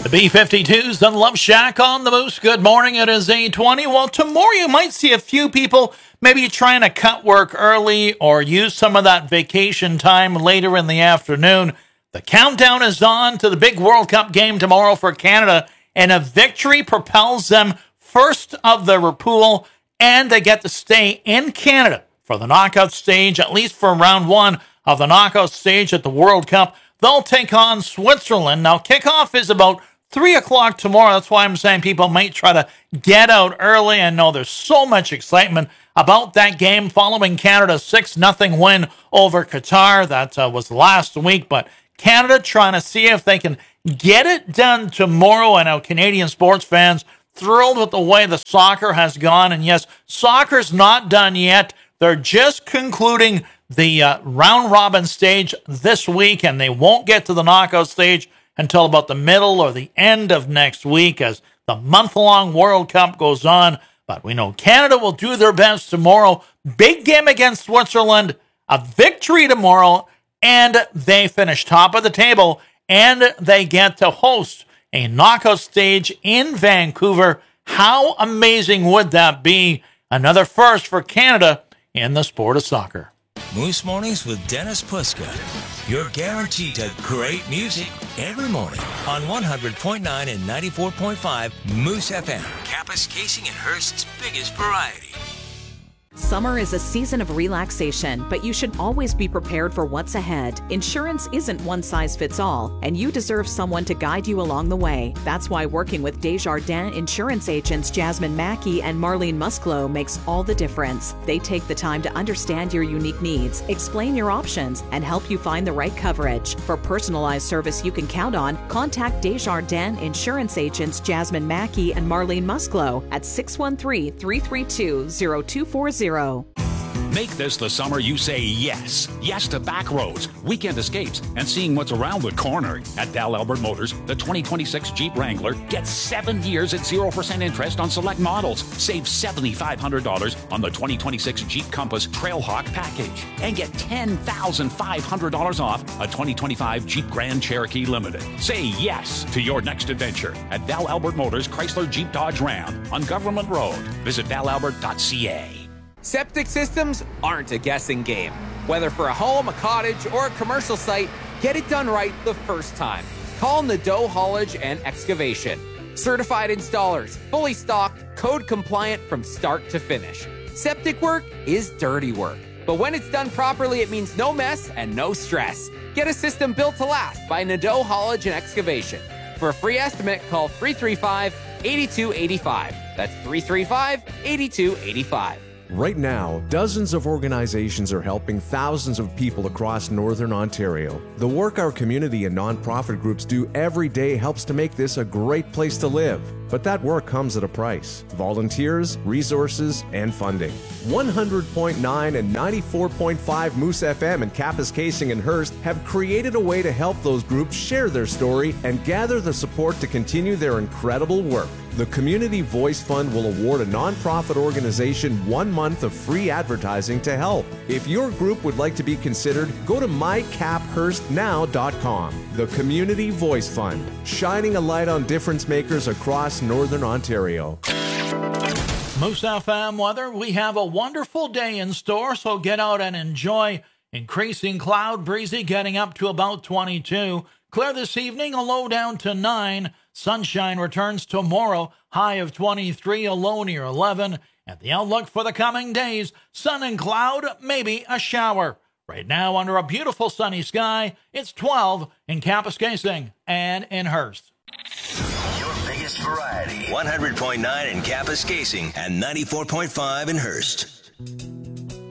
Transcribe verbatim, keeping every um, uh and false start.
The B fifty-twos, the Love Shack on the Moose. Good morning, it is eight twenty. Well, tomorrow you might see a few people maybe trying to cut work early or use some of that vacation time later in the afternoon. The countdown is on to the big World Cup game tomorrow for Canada, and a victory propels them first of their pool, and they get to stay in Canada for the knockout stage, at least for round one of the knockout stage at the World Cup. They'll take on Switzerland. Now, kickoff is about three o'clock tomorrow. That's why I'm saying people might try to get out early. I know there's so much excitement about that game following Canada's six nothing win over Qatar. That uh, was last week, but Canada trying to see if they can get it done tomorrow. I know Canadian sports fans thrilled with the way the soccer has gone. And yes, soccer's not done yet. They're just concluding the uh, round-robin stage this week, and they won't get to the knockout stage until about the middle or the end of next week as the month-long World Cup goes on. But we know Canada will do their best tomorrow. Big game against Switzerland, a victory tomorrow, and they finish top of the table, and they get to host a knockout stage in Vancouver. How amazing would that be? Another first for Canada in the sport of soccer. Moose Mornings with Dennis Puska. You're guaranteed to great music every morning on one hundred point nine and ninety-four point five Moose F M. Kapuskasing and Hearst's biggest variety. Summer is a season of relaxation, but you should always be prepared for what's ahead. Insurance isn't one size fits all, and you deserve someone to guide you along the way. That's why working with Desjardins insurance agents Jasmine Mackey and Marlene Musclo makes all the difference. They take the time to understand your unique needs, explain your options, and help you find the right coverage. For personalized service you can count on, contact Desjardins insurance agents Jasmine Mackey and Marlene Musclo at six one three, three three two, zero two four zero. Make this the summer you say yes. Yes to back roads, weekend escapes, and seeing what's around the corner. At Dal Albert Motors, the twenty twenty-six Jeep Wrangler gets seven years at zero percent interest on select models. Save seven thousand five hundred dollars on the twenty twenty-six Jeep Compass Trailhawk package. And get ten thousand five hundred dollars off a twenty twenty-five Jeep Grand Cherokee Limited. Say yes to your next adventure at Dal Albert Motors Chrysler Jeep Dodge Ram on Government Road. Visit dal albert dot c a. Septic systems aren't a guessing game. Whether for a home, a cottage, or a commercial site, get it done right the first time. Call Nadeau Haulage and Excavation. Certified installers, fully stocked, code compliant from start to finish. Septic work is dirty work, but when it's done properly, it means no mess and no stress. Get a system built to last by Nadeau Haulage and Excavation. For a free estimate, call three three five, eight two eight five. That's three three five, eight two eight five. Right now, dozens of organizations are helping thousands of people across Northern Ontario. The work our community and nonprofit groups do every day helps to make this a great place to live. But that work comes at a price. Volunteers, resources, and funding. one hundred point nine and ninety-four point five Moose F M and Kapuskasing and Hearst have created a way to help those groups share their story and gather the support to continue their incredible work. The Community Voice Fund will award a nonprofit organization one month of free advertising to help. If your group would like to be considered, go to my cap hearst now dot com. The Community Voice Fund, shining a light on difference makers across Northern Ontario. Moose F M weather, we have a wonderful day in store, so get out and enjoy. Increasing cloud, breezy, getting up to about twenty-two. Clear this evening, a low down to nine. Sunshine returns tomorrow, high of twenty-three, a low near eleven. And the outlook for the coming days, sun and cloud, maybe a shower. Right now, under a beautiful sunny sky, it's twelve in Kapuskasing and in Hearst. Your biggest variety. one hundred point nine in Kapuskasing and ninety-four point five in Hearst.